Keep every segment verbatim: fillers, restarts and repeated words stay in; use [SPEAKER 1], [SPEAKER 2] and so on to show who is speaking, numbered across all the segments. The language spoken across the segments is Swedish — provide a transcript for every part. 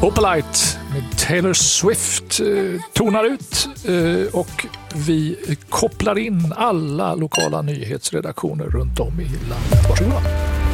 [SPEAKER 1] Opalite med Taylor Swift eh, tonar ut eh, och vi kopplar in alla lokala nyhetsredaktioner runt om i landet. Varsågoda.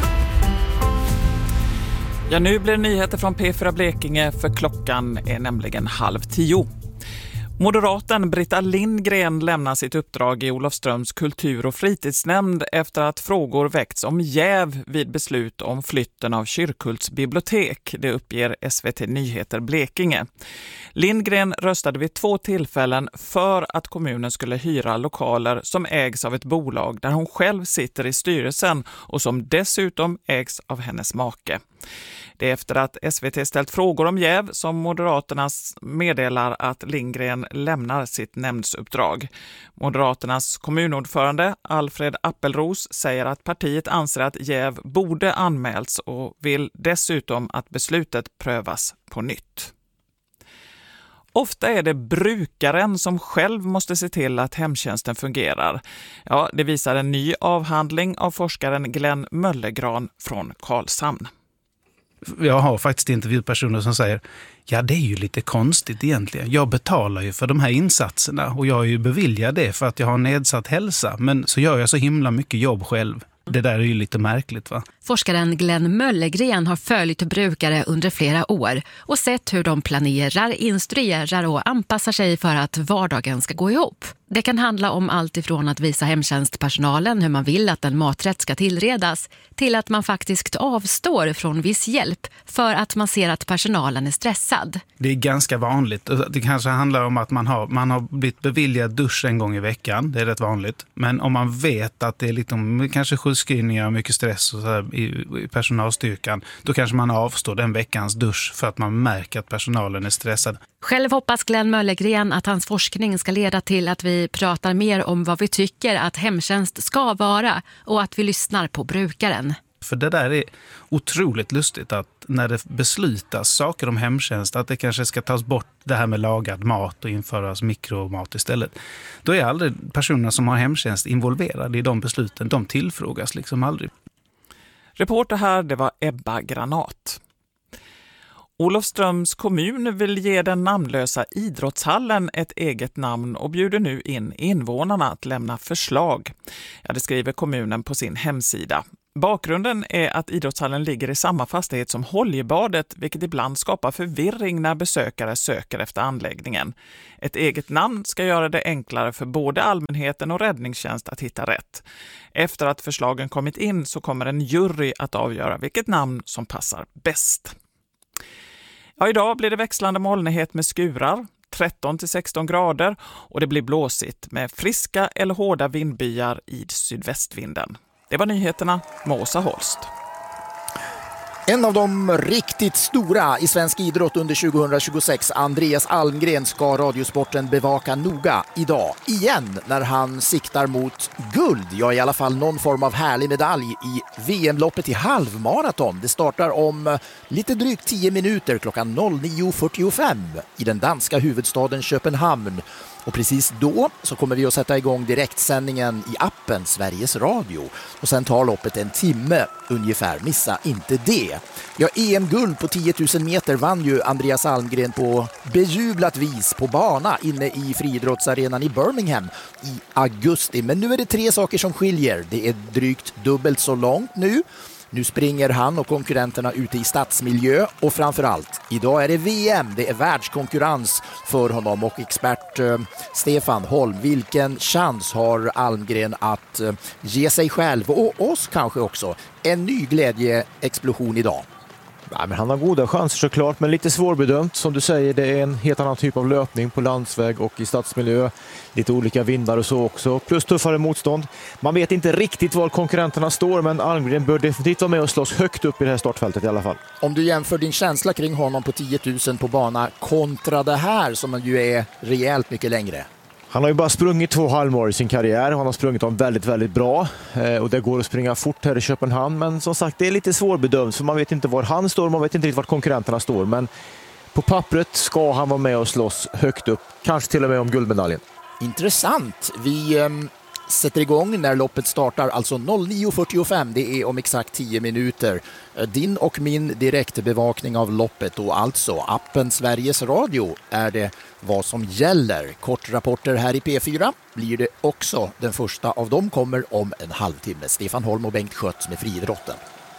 [SPEAKER 2] Ja, nu blir det nyheter från P fyra Blekinge för klockan är nämligen halv tio. Moderaten Britta Lindgren lämnar sitt uppdrag i Olofströms kultur- och fritidsnämnd efter att frågor väckts om jäv vid beslut om flytten av Kyrkhults bibliotek. Det uppger S V T Nyheter Blekinge. Lindgren röstade vid två tillfällen för att kommunen skulle hyra lokaler som ägs av ett bolag där hon själv sitter i styrelsen och som dessutom ägs av hennes make. Det är efter att S V T ställt frågor om jäv som Moderaternas meddelar att Lindgren lämnar sitt nämndsuppdrag. Moderaternas kommunordförande Alfred Appelros säger att partiet anser att jäv borde anmälts och vill dessutom att beslutet prövas på nytt. Ofta är det brukaren som själv måste se till att hemtjänsten fungerar. Ja, det visar en ny avhandling av forskaren Glenn Möllegran från Karlshamn.
[SPEAKER 3] Jag har faktiskt intervjupersoner som säger, ja det är ju lite konstigt egentligen. Jag betalar ju för de här insatserna och jag är ju beviljad det för att jag har nedsatt hälsa. Men så gör jag så himla mycket jobb själv. Det där är ju lite märkligt, va?
[SPEAKER 4] Forskaren Glenn Möllegren har följt brukare under flera år och sett hur de planerar, instruerar och anpassar sig för att vardagen ska gå ihop. Det kan handla om allt ifrån att visa hemtjänstpersonalen hur man vill att en maträtt ska tillredas till att man faktiskt avstår från viss hjälp för att man ser att personalen är stressad.
[SPEAKER 3] Det är ganska vanligt. Det kanske handlar om att man har, man har blivit beviljad dusch en gång i veckan. Det är rätt vanligt. Men om man vet att det är liksom, kanske sjukskrivningar och mycket stress och så här i, i personalstyrkan, då kanske man avstår den veckans dusch för att man märker att personalen är stressad.
[SPEAKER 4] Själv hoppas Glenn Möllegren att hans forskning ska leda till att vi pratar mer om vad vi tycker att hemtjänst ska vara och att vi lyssnar på brukaren.
[SPEAKER 3] För det där är otroligt lustigt att när det beslutas saker om hemtjänst, att det kanske ska tas bort det här med lagad mat och införas mikromat istället. Då är aldrig personerna som har hemtjänst involverade i de besluten. De tillfrågas liksom aldrig.
[SPEAKER 2] Reporter här, det var Ebba Granat. Olofströms kommun vill ge den namnlösa idrottshallen ett eget namn och bjuder nu in invånarna att lämna förslag. Ja, det skriver kommunen på sin hemsida. Bakgrunden är att idrottshallen ligger i samma fastighet som Holjebadet, vilket ibland skapar förvirring när besökare söker efter anläggningen. Ett eget namn ska göra det enklare för både allmänheten och räddningstjänst att hitta rätt. Efter att förslagen kommit in så kommer en jury att avgöra vilket namn som passar bäst. Ja, idag blir det växlande molnighet med skurar, tretton till sexton grader, och det blir blåsigt med friska eller hårda vindbyar i sydvästvinden. Det var nyheterna med Åsa Holst.
[SPEAKER 5] En av de riktigt stora i svensk idrott under tjugohundratjugosex, Andreas Almgren, ska Radiosporten bevaka noga idag. Igen när han siktar mot guld, ja i alla fall någon form av härlig medalj i V M-loppet i halvmaraton. Det startar om lite drygt tio minuter klockan nio fyrtiofem i den danska huvudstaden Köpenhamn. Och precis då så kommer vi att sätta igång direktsändningen i appen Sveriges Radio. Och sen tar loppet en timme ungefär. Missa inte det. Ja, E M-guld på tio tusen meter vann ju Andreas Almgren på bejublat vis på bana inne i friidrottsarenan i Birmingham i augusti. Men nu är det tre saker som skiljer. Det är drygt dubbelt så långt nu. Nu springer han och konkurrenterna ute i stadsmiljö och framförallt, idag är det V M, det är världskonkurrens för honom och expert eh, Stefan Holm. Vilken chans har Almgren att eh, ge sig själv och oss kanske också en ny glädjeexplosion idag?
[SPEAKER 6] Ja, men han har goda chanser såklart, men lite svårbedömt. Som du säger, det är en helt annan typ av löpning på landsväg och i stadsmiljö. Lite olika vindar och så också. Plus tuffare motstånd. Man vet inte riktigt var konkurrenterna står, men Almgren bör definitivt vara med och slåss högt upp i det här startfältet i alla fall. Om
[SPEAKER 5] du jämför din känsla kring honom på tio tusen på bana kontra det här som ju är rejält mycket längre.
[SPEAKER 6] Han har ju bara sprungit två halvmar i sin karriär. Han har sprungit dem väldigt, väldigt bra. Eh, och det går att springa fort här i Köpenhamn. Men som sagt, det är lite svårbedömt. För man vet inte var han står. Man vet inte riktigt var konkurrenterna står. Men på pappret ska han vara med och slåss högt upp. Kanske till och med om guldmedaljen.
[SPEAKER 5] Intressant. Vi eh, sätter igång när loppet startar, alltså nio fyrtiofem. Det är om exakt tio minuter. Din och min direktbevakning av loppet och alltså appen Sveriges Radio är det vad som gäller. Kortrapporter här i P fyra blir det också. Den första av dem kommer om en halvtimme. Stefan Holm och Bengt Skötz med friidrotten.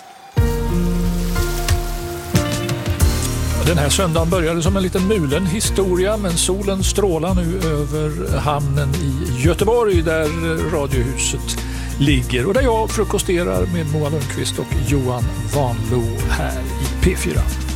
[SPEAKER 1] Den här söndagen började som en liten mulen historia, men solen strålar nu över hamnen i Göteborg där Radiohuset ligger och där jag frukosterar med Moa Lundqvist och Johan Vanlo här i P fyra.